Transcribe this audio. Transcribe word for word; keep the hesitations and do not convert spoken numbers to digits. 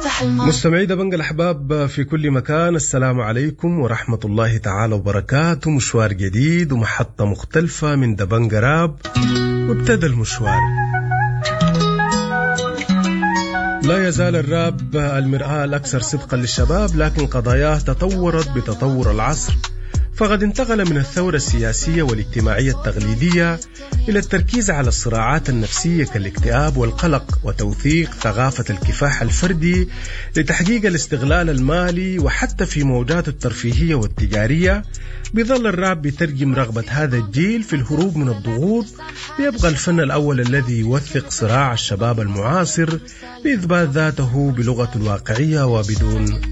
يفتح الماء. مستمعي دبنج الأحباب في كل مكان، السلام عليكم ورحمة الله تعالى وبركاته. مشوار جديد ومحطة مختلفة من دبنج راب، وابتدى المشوار. لا يزال الراب المرآة الأكثر صدقا للشباب، لكن قضاياه تطورت بتطور العصر، فقد انتقل من الثورة السياسية والاجتماعية التقليدية إلى التركيز على الصراعات النفسية كالاكتئاب والقلق، وتوثيق ثقافة الكفاح الفردي لتحقيق الاستغلال المالي. وحتى في موجات الترفيهية والتجارية بيظل الراب بيترجم رغبة هذا الجيل في الهروب من الضغوط، ليبقى الفن الأول الذي يوثق صراع الشباب المعاصر لإثبات ذاته بلغة الواقعية وبدون